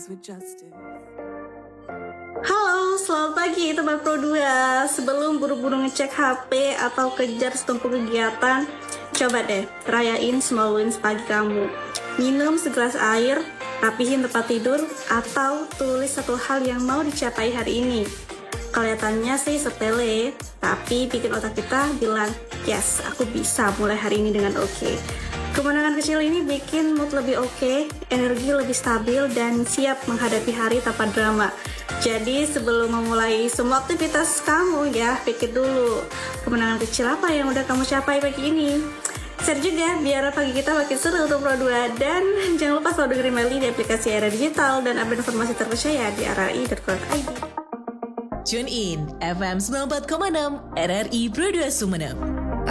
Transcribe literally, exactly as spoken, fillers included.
rise with justice. Halo, selamat pagi teman Pro dua. Sebelum buru-buru ngecek H P atau kejar setumpuk kegiatan, coba deh rayain small wins pagi kamu. Minum segelas air, rapihin tempat tidur, atau tulis satu hal yang mau dicapai hari ini. Kelihatannya sih sepele, tapi bikin otak kita bilang, yes, aku bisa mulai hari ini dengan oke. Okay. Kemenangan kecil ini bikin mood lebih oke, okay, energi lebih stabil, dan siap menghadapi hari tanpa drama. Jadi sebelum memulai semua aktivitas kamu ya, pikir dulu kemenangan kecil apa yang udah kamu capai pagi ini. Share juga biar pagi kita makin seru untuk Pro dua. Dan jangan lupa selalu dengerin Melly di aplikasi R R Digital dan update informasi terpercaya di r r i dot co dot i d. Tune in F M sembilan puluh empat koma enam R R I Pro dua Sumeneb.